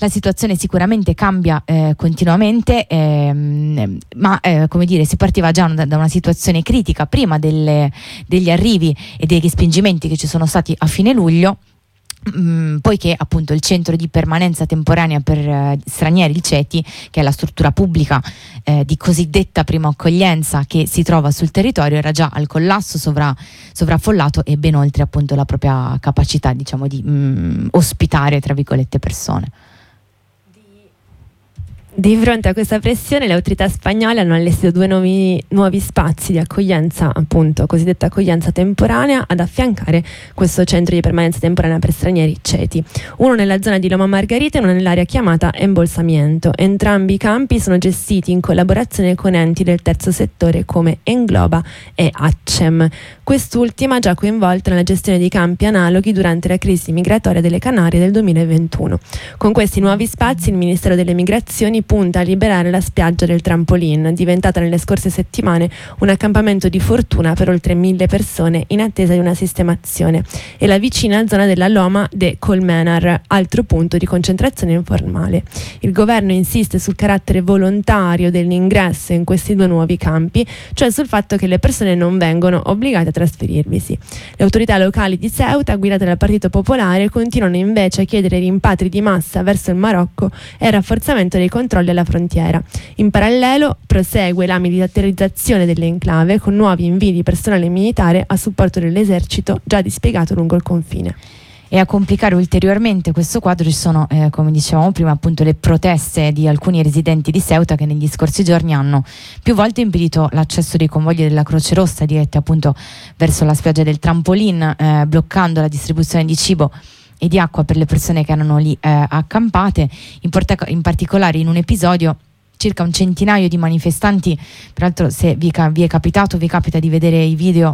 La situazione sicuramente cambia continuamente, ma come dire, si partiva già da una situazione critica prima degli arrivi e dei respingimenti che ci sono stati a fine luglio. Poiché appunto il centro di permanenza temporanea per stranieri, il CETI, che è la struttura pubblica di cosiddetta prima accoglienza che si trova sul territorio, era già al collasso, sovraffollato e ben oltre appunto la propria capacità, diciamo, di ospitare, tra virgolette, persone. Di fronte a questa pressione, le autorità spagnole hanno allestito 2 nuovi spazi di accoglienza, appunto cosiddetta accoglienza temporanea, ad affiancare questo centro di permanenza temporanea per stranieri, CETI. Uno nella zona di Loma Margarita e uno nell'area chiamata Embolsamiento. Entrambi i campi sono gestiti in collaborazione con enti del terzo settore come Engloba e Accem. Quest'ultima già coinvolta nella gestione di campi analoghi durante la crisi migratoria delle Canarie del 2021. Con questi nuovi spazi il Ministero delle Migrazioni punta a liberare la spiaggia del Trampolin, diventata nelle scorse settimane un accampamento di fortuna per oltre 1.000 persone in attesa di una sistemazione, e la vicina zona della Loma de Colmenar, altro punto di concentrazione informale. Il governo insiste sul carattere volontario dell'ingresso in questi 2 nuovi campi, cioè sul fatto che le persone non vengono obbligate a trasferirvisi. Le autorità locali di Ceuta, guidate dal Partito Popolare, continuano invece a chiedere rimpatri di massa verso il Marocco e il rafforzamento dei controlli alla frontiera. In parallelo prosegue la militarizzazione dell'enclave con nuovi invii di personale militare a supporto dell'esercito già dispiegato lungo il confine. E a complicare ulteriormente questo quadro ci sono, come dicevamo prima, appunto le proteste di alcuni residenti di Ceuta che negli scorsi giorni hanno più volte impedito l'accesso dei convogli della Croce Rossa diretti appunto verso la spiaggia del Trampolin, bloccando la distribuzione di cibo e di acqua per le persone che erano lì accampate. In particolare in un episodio circa un centinaio di manifestanti, peraltro se vi è capitato, vi capita di vedere i video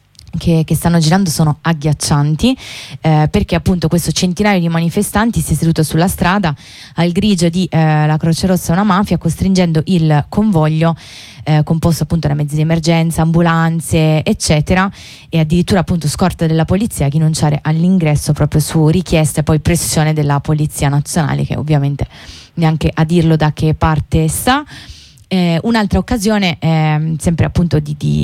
che stanno girando, sono agghiaccianti, perché appunto questo centinaio di manifestanti si è seduto sulla strada al grigio di la Croce Rossa, una mafia, costringendo il convoglio composto appunto da mezzi di emergenza, ambulanze eccetera, e addirittura appunto scorta della polizia a rinunciare all'ingresso proprio su richiesta e poi pressione della Polizia Nazionale, che ovviamente neanche a dirlo da che parte sta. Un'altra occasione sempre appunto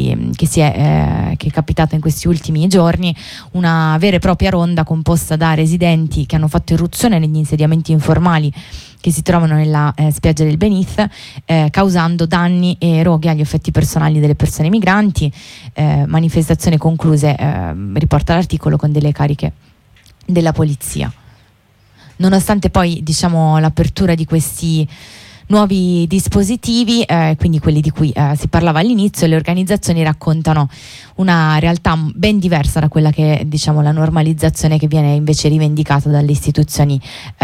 che è capitata in questi ultimi giorni, una vera e propria ronda composta da residenti che hanno fatto irruzione negli insediamenti informali che si trovano nella spiaggia del Beniz, causando danni e roghi agli effetti personali delle persone migranti. Manifestazioni concluse, riporta l'articolo, con delle cariche della polizia. Nonostante poi, diciamo, l'apertura di questi nuovi dispositivi, quindi quelli di cui si parlava all'inizio, le organizzazioni raccontano una realtà ben diversa da quella che è, diciamo, la normalizzazione che viene invece rivendicata dalle istituzioni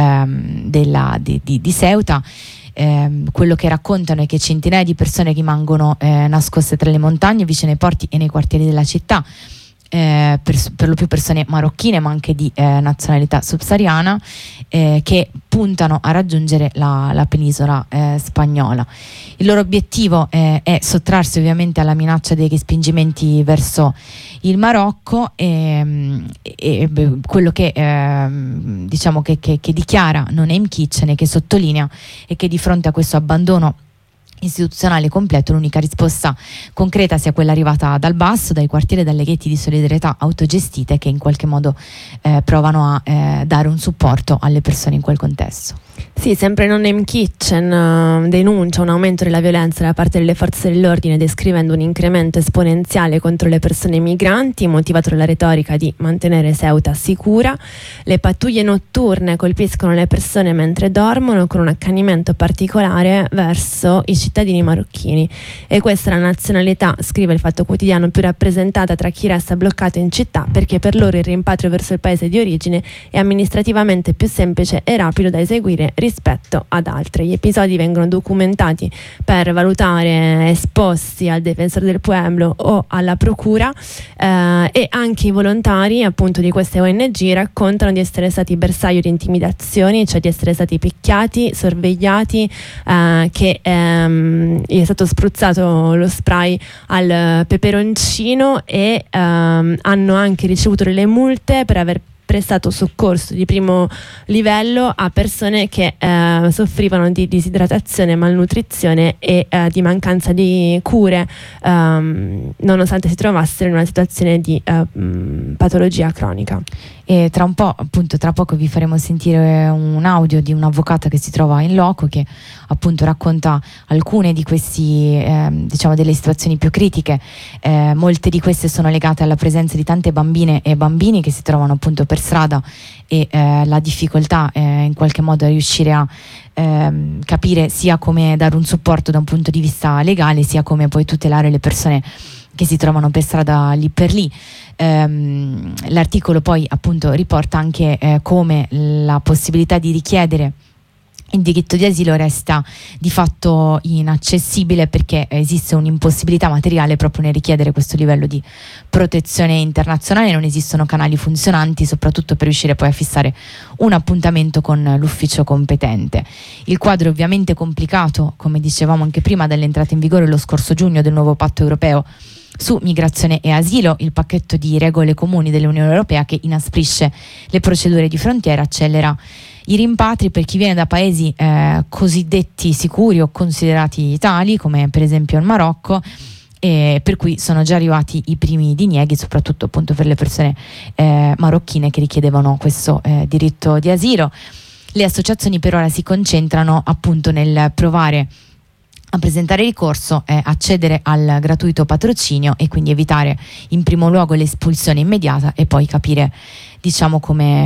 di Ceuta. Quello che raccontano è che centinaia di persone rimangono nascoste tra le montagne, vicino ai porti e nei quartieri della città, per lo più persone marocchine ma anche di nazionalità subsahariana, che puntano a raggiungere la penisola spagnola. Il loro obiettivo è sottrarsi ovviamente alla minaccia dei respingimenti verso il Marocco, e quello che diciamo che dichiara Nonem Kitchen e che sottolinea è che di fronte a questo abbandono istituzionale completo l'unica risposta concreta sia quella arrivata dal basso, dai quartieri e dalle reti di solidarietà autogestite che in qualche modo provano a dare un supporto alle persone in quel contesto. Sì, sempre Nonem Kitchen denuncia un aumento della violenza da parte delle forze dell'ordine, descrivendo un incremento esponenziale contro le persone migranti, motivato dalla retorica di mantenere Ceuta sicura. Le pattuglie notturne colpiscono le persone mentre dormono, con un accanimento particolare verso i cittadini marocchini. E questa è la nazionalità, scrive il Fatto Quotidiano, più rappresentata tra chi resta bloccato in città, perché per loro il rimpatrio verso il paese di origine è amministrativamente più semplice e rapido da eseguire rispetto ad altre. Gli episodi vengono documentati per valutare, esposti al Defensor del Pueblo o alla Procura, e anche i volontari appunto di queste ONG raccontano di essere stati bersaglio di intimidazioni, cioè di essere stati picchiati, sorvegliati, che gli è stato spruzzato lo spray al peperoncino, e hanno anche ricevuto delle multe per aver prestato soccorso di primo livello a persone che soffrivano di disidratazione, malnutrizione e di mancanza di cure, nonostante si trovassero in una situazione di patologia cronica. E tra un po', appunto, tra poco vi faremo sentire un audio di un'avvocata che si trova in loco, che appunto racconta alcune di questi, diciamo, delle situazioni più critiche. Molte di queste sono legate alla presenza di tante bambine e bambini che si trovano appunto per strada, e la difficoltà in qualche modo a riuscire a capire sia come dare un supporto da un punto di vista legale, sia come poi tutelare le persone che si trovano per strada lì per lì. L'articolo poi appunto riporta anche come la possibilità di richiedere il diritto di asilo resta di fatto inaccessibile, perché esiste un'impossibilità materiale proprio nel richiedere questo livello di protezione internazionale. Non esistono canali funzionanti, soprattutto per riuscire poi a fissare un appuntamento con l'ufficio competente. Il quadro è ovviamente complicato, come dicevamo anche prima, dall'entrata in vigore lo scorso giugno del nuovo patto europeo su migrazione e asilo, il pacchetto di regole comuni dell'Unione Europea che inasprisce le procedure di frontiera, accelera i rimpatri per chi viene da paesi cosiddetti sicuri o considerati tali, come per esempio il Marocco, per cui sono già arrivati i primi dinieghi, soprattutto appunto per le persone marocchine che richiedevano questo diritto di asilo. Le associazioni per ora si concentrano appunto nel provare a presentare ricorso, accedere al gratuito patrocinio e quindi evitare in primo luogo l'espulsione immediata e poi capire, diciamo, come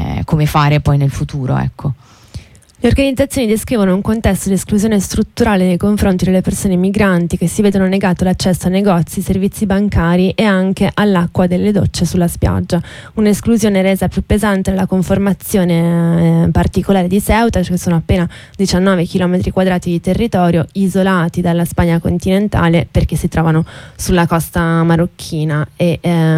fare poi nel futuro, ecco. Le organizzazioni descrivono un contesto di esclusione strutturale nei confronti delle persone migranti che si vedono negato l'accesso a negozi, servizi bancari e anche all'acqua delle docce sulla spiaggia. Un'esclusione resa più pesante dalla conformazione particolare di Ceuta, cioè sono appena 19 km quadrati di territorio isolati dalla Spagna continentale perché si trovano sulla costa marocchina, e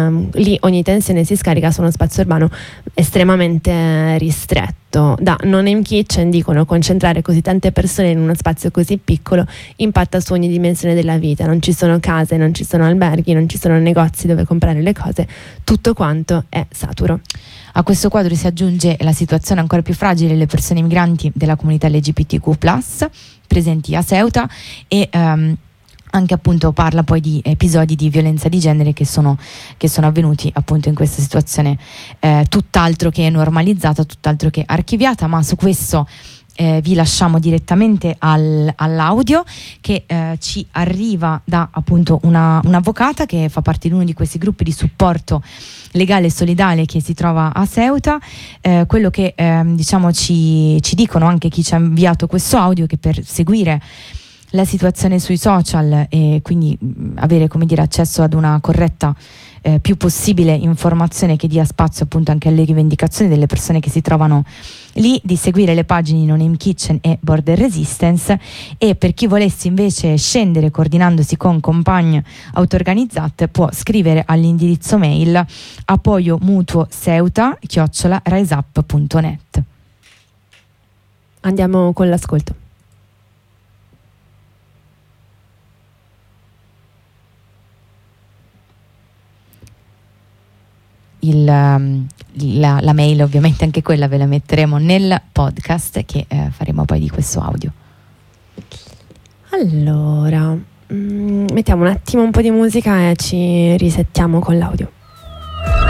lì ogni tensione si scarica su uno spazio urbano estremamente ristretto. Da Non Name Kitchen dicono: concentrare così tante persone in uno spazio così piccolo impatta su ogni dimensione della vita. Non ci sono case, non ci sono alberghi, non ci sono negozi dove comprare le cose, tutto quanto è saturo. A questo quadro si aggiunge la situazione ancora più fragile delle persone migranti della comunità LGBTQ+, presenti a Ceuta, e anche appunto parla poi di episodi di violenza di genere che sono avvenuti appunto in questa situazione tutt'altro che normalizzata, tutt'altro che archiviata. Ma su questo vi lasciamo direttamente all'audio che ci arriva da appunto un'avvocata che fa parte di uno di questi gruppi di supporto legale e solidale che si trova a Ceuta. Quello che diciamo ci dicono anche chi ci ha inviato questo audio, che per seguire la situazione sui social e quindi avere, come dire, accesso ad una corretta più possibile informazione che dia spazio appunto anche alle rivendicazioni delle persone che si trovano lì, di seguire le pagine No Name Kitchen e Border Resistance, e per chi volesse invece scendere coordinandosi con Compagne Autorganizzate può scrivere all'indirizzo mail apoyomutuoseuta@riseup.net. Andiamo con l'ascolto. La mail ovviamente anche quella ve la metteremo nel podcast che faremo poi di questo audio. Allora, mettiamo un attimo un po' di musica e ci risettiamo con l'audio.